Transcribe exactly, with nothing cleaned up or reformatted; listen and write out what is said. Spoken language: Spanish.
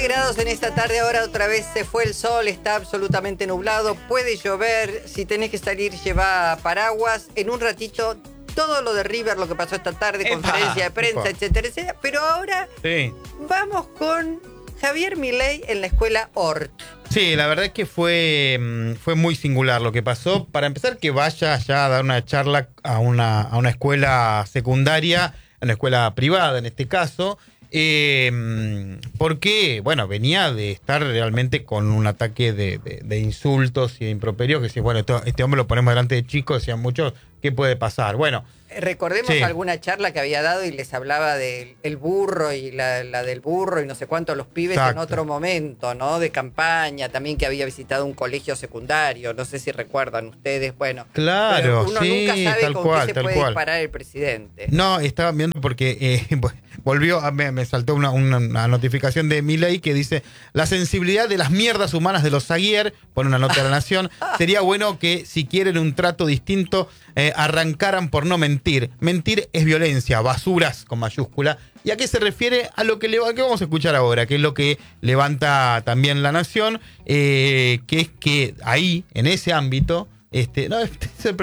Grados en esta tarde, ahora otra vez se fue el sol, está absolutamente nublado, puede llover, si tenés que salir lleva paraguas, en un ratito todo lo de River, lo que pasó esta tarde, Epa, conferencia de prensa, epa. etcétera, etcétera, pero ahora Sí. vamos con Javier Milei en la escuela Hort. Sí, la verdad es que fue, mm, fue muy singular lo que pasó. Para empezar, que vaya ya a dar una charla a una, a una escuela secundaria, a una escuela privada en este caso, eh, porque, bueno, venía de estar realmente con un ataque de, de, de insultos y de improperios, que decía, bueno, esto, este hombre lo ponemos delante de chicos, decían muchos, ¿qué puede pasar? Bueno. Recordemos Sí. alguna charla que había dado y les hablaba del el burro y la, la del burro y no sé cuánto, los pibes Exacto. en otro momento, ¿no? De campaña, también que había visitado un colegio secundario, no sé si recuerdan ustedes, bueno. Claro, uno sí, nunca sabe tal con cual, qué se tal puede cual. disparar el presidente. No, estaba viendo porque eh, volvió, a, me, me saltó una, una, una notificación de Milei que dice: la sensibilidad de las mierdas humanas de los Zaguier, pone una nota de la Nación, sería bueno que si quieren un trato distinto, eh, arrancaran por no mentir. Mentir es violencia, basuras con mayúscula. ¿Y a qué se refiere? A lo que, le, que vamos a escuchar ahora, que es lo que levanta también la Nación, eh, que es que ahí, en ese ámbito, este, no,